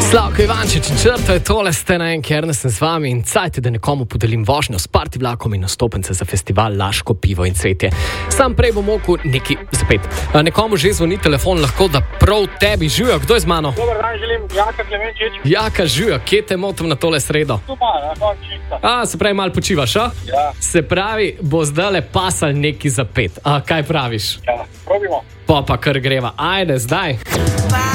Slavko Ivančič in Črto je tole, ste na enki, Ernest sem z vami in cajte, da nekomu podelim vožnjo s party vlakom in nastopence za festival Laško pivo in cvetje. Sam prej bom mogel neki zapet. Nekomu že zvoni telefon, lahko da prav tebi. Živjo, kdo je z mano? Dobar dan, želim Jaka Klemenčič. Jaka, živjo, kje te motim na tole sredo? Se pravi, malo počivaš, a? Ja. Se pravi, bo zdajle pasal neki zapet. Kaj praviš? Ja, probimo. Pa kar greva. Ajde, zdaj.